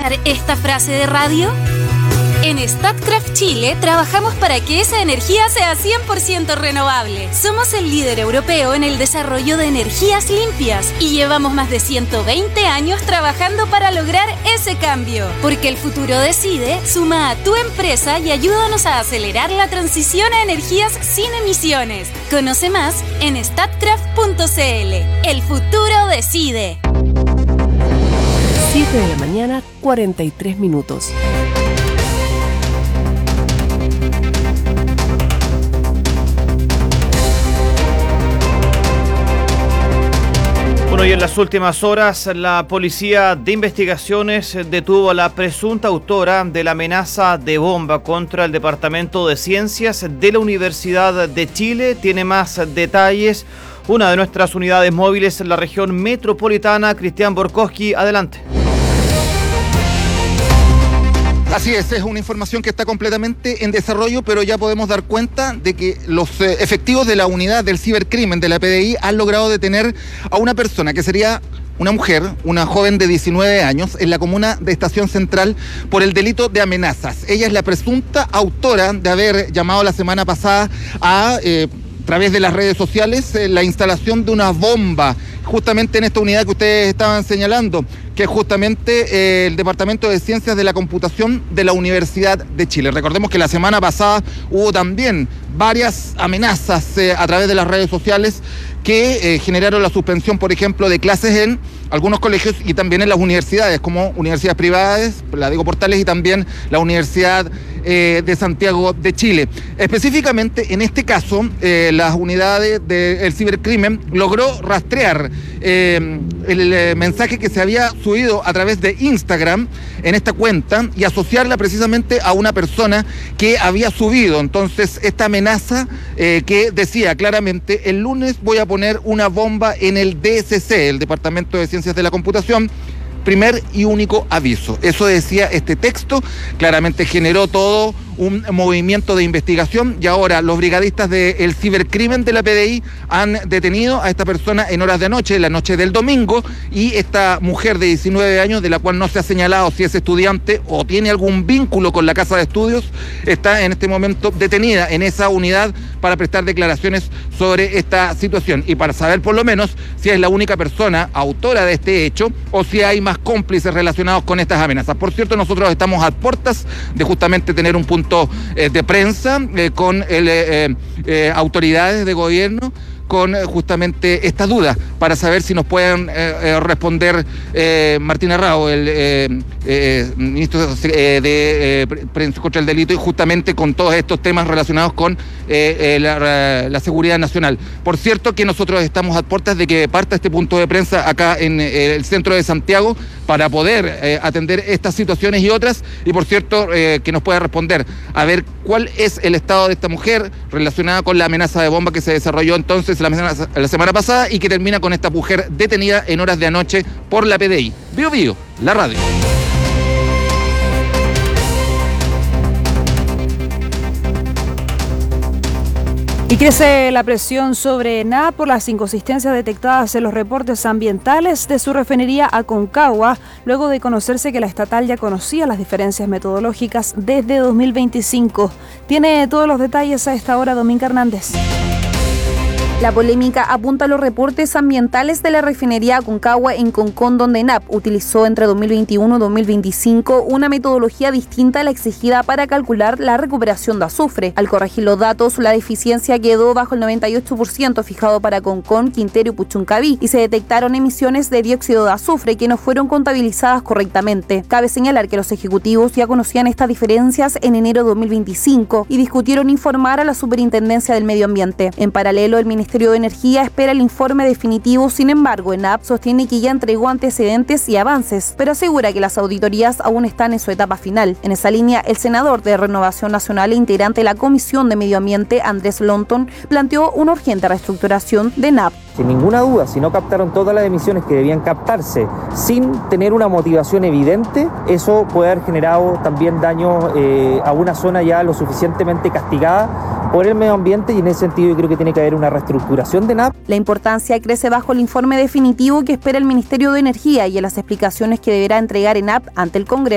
escuchar esta frase de radio? En Statkraft Chile trabajamos para que esa energía sea 100% renovable. Somos el líder europeo en el desarrollo de energías limpias y llevamos más de 120 años trabajando para lograr ese cambio. Porque el futuro decide, suma a tu empresa y ayúdanos a acelerar la transición a energías sin emisiones. Conoce más en statkraft.cl. El futuro decide. 7 de la mañana, 43 minutos. Bueno, y en las últimas horas, la Policía de Investigaciones detuvo a la presunta autora de la amenaza de bomba contra el Departamento de Ciencias de la Universidad de Chile. Tiene más detalles una de nuestras unidades móviles en la región metropolitana, Cristian Borkowski. Adelante. Así es una información que está completamente en desarrollo, pero ya podemos dar cuenta de que los efectivos de la unidad del cibercrimen de la PDI han logrado detener a una persona que sería una mujer, una joven de 19 años, en la comuna de Estación Central por el delito de amenazas. Ella es la presunta autora de haber llamado la semana pasada a través de las redes sociales la instalación de una bomba justamente en esta unidad que ustedes estaban señalando, que es justamente el Departamento de Ciencias de la Computación de la Universidad de Chile. Recordemos que la semana pasada hubo también varias amenazas a través de las redes sociales que generaron la suspensión, por ejemplo, de clases en algunos colegios y también en las universidades, como universidades privadas, la Diego Portales y también la Universidad de Santiago de Chile. Específicamente, en este caso, las unidades del cibercrimen logró rastrear el mensaje que se había subido a través de Instagram en esta cuenta y asociarla precisamente a una persona que había subido entonces esta amenaza que decía claramente: el lunes voy a poner una bomba en el DSC, el Departamento de Ciencias de la Computación. Primer y único aviso. Eso decía este texto, claramente generó todo un movimiento de investigación y ahora los brigadistas del cibercrimen de la PDI han detenido a esta persona en horas de noche, la noche del domingo, y esta mujer de 19 años, de la cual no se ha señalado si es estudiante o tiene algún vínculo con la casa de estudios, está en este momento detenida en esa unidad para prestar declaraciones sobre esta situación y para saber por lo menos si es la única persona autora de este hecho o si hay más cómplices relacionados con estas amenazas. Por cierto, nosotros estamos a puertas de justamente tener un punto de prensa con autoridades de gobierno con justamente esta duda para saber si nos pueden responder Martín Arrao, el ministro de Prensa contra el Delito, y justamente con todos estos temas relacionados con la seguridad nacional. Por cierto que nosotros estamos a puertas de que parta este punto de prensa acá en el centro de Santiago para poder atender estas situaciones y otras, y por cierto que nos pueda responder a ver cuál es el estado de esta mujer relacionada con la amenaza de bomba que se desarrolló entonces la semana pasada y que termina con esta mujer detenida en horas de anoche por la PDI. Bio Bio, la radio. Y crece la presión sobre ENAP por las inconsistencias detectadas en los reportes ambientales de su refinería Aconcagua, luego de conocerse que la estatal ya conocía las diferencias metodológicas desde 2025. Tiene todos los detalles a esta hora Dominga Hernández. La polémica apunta a los reportes ambientales de la refinería Aconcagua en Concón, donde ENAP utilizó entre 2021 y 2025 una metodología distinta a la exigida para calcular la recuperación de azufre. Al corregir los datos, la deficiencia quedó bajo el 98% fijado para Concón, Quintero y Puchuncaví, y se detectaron emisiones de dióxido de azufre que no fueron contabilizadas correctamente. Cabe señalar que los ejecutivos ya conocían estas diferencias en enero de 2025 y discutieron informar a la Superintendencia del Medio Ambiente. En paralelo, el Ministerio de Energía espera el informe definitivo. Sin embargo, ENAP sostiene que ya entregó antecedentes y avances, pero asegura que las auditorías aún están en su etapa final. En esa línea, el senador de Renovación Nacional e integrante de la Comisión de Medio Ambiente, Andrés Lonton, planteó una urgente reestructuración de ENAP. Sin ninguna duda, si no captaron todas las emisiones que debían captarse sin tener una motivación evidente, eso puede haber generado también daño a una zona ya lo suficientemente castigada por el medio ambiente, y en ese sentido yo creo que tiene que haber una reestructuración de ENAP. La importancia crece bajo el informe definitivo que espera el Ministerio de Energía y en las explicaciones que deberá entregar ENAP ante el Congreso.